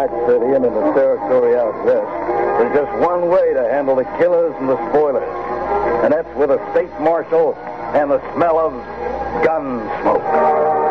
Dodge City and in the territory out west, there's just one way to handle the killers and the spoilers. And that's with a state marshal and the smell of gun smoke.